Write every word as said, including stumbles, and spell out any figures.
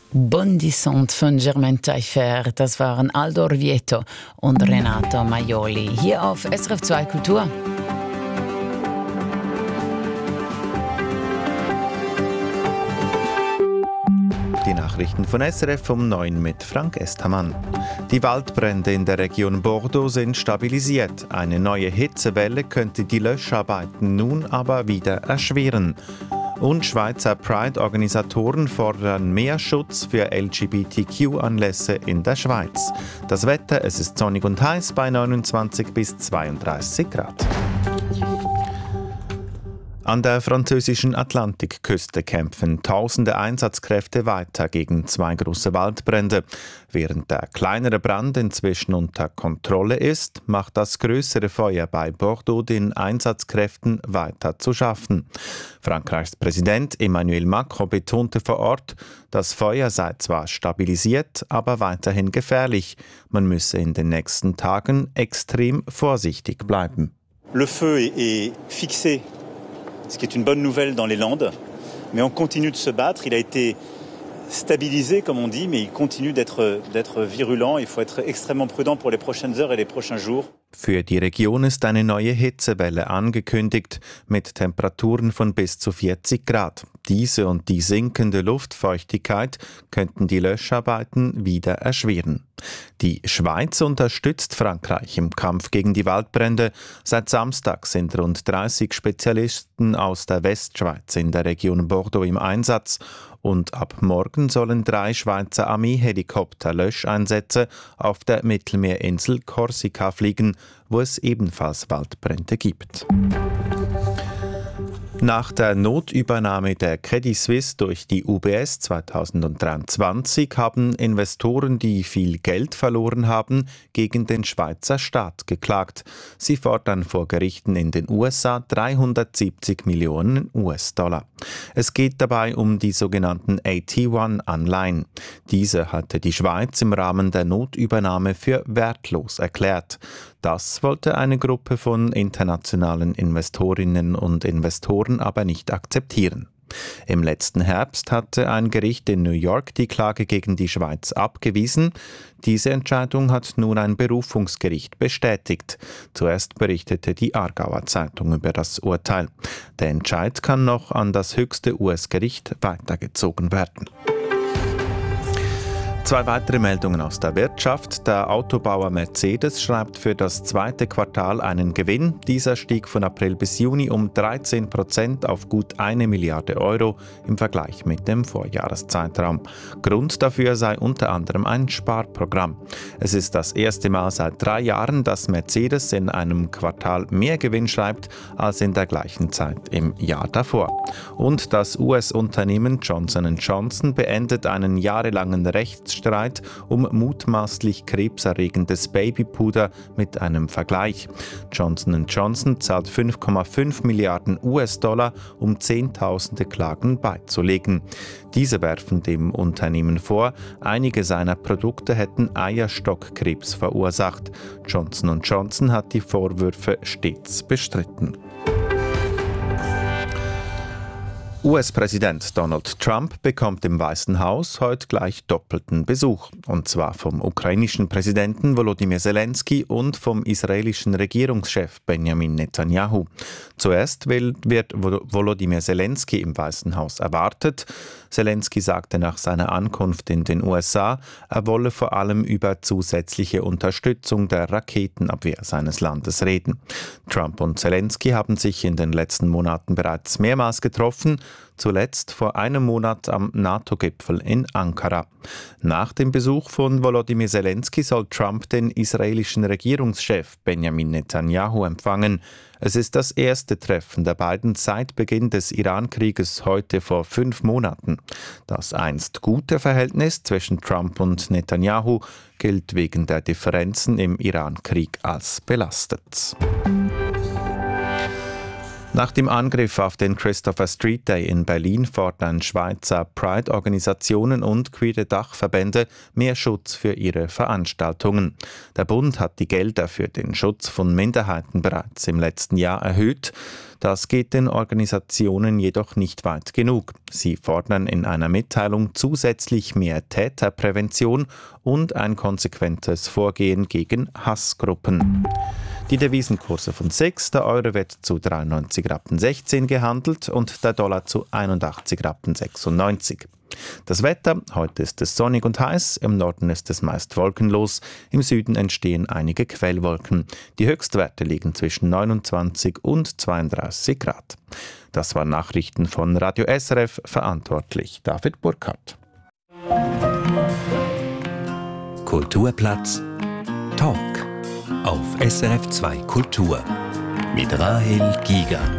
Bondissant von Germaine Taillefer, das waren Aldo Orvieto und Renato Maioli. Hier auf S R F zwei Kultur. Die Nachrichten von S R F um neun mit Frank Esthamann. Die Waldbrände in der Region Bordeaux sind stabilisiert. Eine neue Hitzewelle könnte die Löscharbeiten nun aber wieder erschweren. Und Schweizer Pride-Organisatoren fordern mehr Schutz für L G B T Q-Anlässe in der Schweiz. Das Wetter, es ist sonnig und heiß bei neunundzwanzig bis zweiunddreißig Grad. An der französischen Atlantikküste kämpfen tausende Einsatzkräfte weiter gegen zwei große Waldbrände. Während der kleinere Brand inzwischen unter Kontrolle ist, macht das größere Feuer bei Bordeaux den Einsatzkräften weiter zu schaffen. Frankreichs Präsident Emmanuel Macron betonte vor Ort, das Feuer sei zwar stabilisiert, aber weiterhin gefährlich. Man müsse in den nächsten Tagen extrem vorsichtig bleiben. Le feu est fixé. Ce qui est une bonne nouvelle dans les Landes. Mais on continue de se battre. Il a été stabilisé, comme on dit, mais il continue d'être, d'être virulent. Il faut être extrêmement prudent pour les prochaines heures et les prochains jours. Für die Region ist eine neue Hitzewelle angekündigt, mit Temperaturen von bis zu vierzig Grad. Diese und die sinkende Luftfeuchtigkeit könnten die Löscharbeiten wieder erschweren. Die Schweiz unterstützt Frankreich im Kampf gegen die Waldbrände. Seit Samstag sind rund dreißig Spezialisten aus der Westschweiz in der Region Bordeaux im Einsatz. Und ab morgen sollen drei Schweizer Armeehelikopter Löscheinsätze auf der Mittelmeerinsel Korsika fliegen, wo es ebenfalls Waldbrände gibt. Nach der Notübernahme der Credit Suisse durch die U B S zweitausenddreiundzwanzig haben Investoren, die viel Geld verloren haben, gegen den Schweizer Staat geklagt. Sie fordern vor Gerichten in den U S A dreihundertsiebzig Millionen U S-Dollar. Es geht dabei um die sogenannten A T eins Anleihen. Diese hatte die Schweiz im Rahmen der Notübernahme für wertlos erklärt. Das wollte eine Gruppe von internationalen Investorinnen und Investoren aber nicht akzeptieren. Im letzten Herbst hatte ein Gericht in New York die Klage gegen die Schweiz abgewiesen. Diese Entscheidung hat nun ein Berufungsgericht bestätigt. Zuerst berichtete die Aargauer Zeitung über das Urteil. Der Entscheid kann noch an das höchste U S-Gericht weitergezogen werden. Zwei weitere Meldungen aus der Wirtschaft. Der Autobauer Mercedes schreibt für das zweite Quartal einen Gewinn. Dieser stieg von April bis Juni um dreizehn Prozent auf gut eine Milliarde Euro im Vergleich mit dem Vorjahreszeitraum. Grund dafür sei unter anderem ein Sparprogramm. Es ist das erste Mal seit drei Jahren, dass Mercedes in einem Quartal mehr Gewinn schreibt als in der gleichen Zeit im Jahr davor. Und das U S-Unternehmen Johnson and Johnson beendet einen jahrelangen Rechtsstreit um mutmaßlich krebserregendes Babypuder mit einem Vergleich. Johnson and Johnson zahlt fünf Komma fünf Milliarden U S-Dollar, um Zehntausende Klagen beizulegen. Diese werfen dem Unternehmen vor, einige seiner Produkte hätten Eierstockkrebs verursacht. Johnson and Johnson hat die Vorwürfe stets bestritten. U S-Präsident Donald Trump bekommt im Weißen Haus heute gleich doppelten Besuch. Und zwar vom ukrainischen Präsidenten Volodymyr Zelensky und vom israelischen Regierungschef Benjamin Netanyahu. Zuerst wird Volodymyr Zelensky im Weißen Haus erwartet. Zelensky sagte nach seiner Ankunft in den U S A, er wolle vor allem über zusätzliche Unterstützung der Raketenabwehr seines Landes reden. Trump und Zelensky haben sich in den letzten Monaten bereits mehrmals getroffen, zuletzt vor einem Monat am NATO-Gipfel in Ankara. Nach dem Besuch von Volodymyr Zelensky soll Trump den israelischen Regierungschef Benjamin Netanyahu empfangen. Es ist das erste Treffen der beiden seit Beginn des Iran-Krieges heute vor fünf Monaten. Das einst gute Verhältnis zwischen Trump und Netanyahu gilt wegen der Differenzen im Iran-Krieg als belastet. Nach dem Angriff auf den Christopher Street Day in Berlin fordern Schweizer Pride-Organisationen und queere Dachverbände mehr Schutz für ihre Veranstaltungen. Der Bund hat die Gelder für den Schutz von Minderheiten bereits im letzten Jahr erhöht. Das geht den Organisationen jedoch nicht weit genug. Sie fordern in einer Mitteilung zusätzlich mehr Täterprävention und ein konsequentes Vorgehen gegen Hassgruppen. Die Devisenkurse von sechs, der Euro wird zu dreiundneunzig Rappen sechzehn gehandelt und der Dollar zu einundachtzig Rappen sechsundneunzig. Das Wetter, heute ist es sonnig und heiß, im Norden ist es meist wolkenlos, im Süden entstehen einige Quellwolken. Die Höchstwerte liegen zwischen neunundzwanzig und zweiunddreißig Grad. Das waren Nachrichten von Radio S R F, verantwortlich David Burkhardt. Kulturplatz Talk auf S R F zwei Kultur mit Rahel Giger.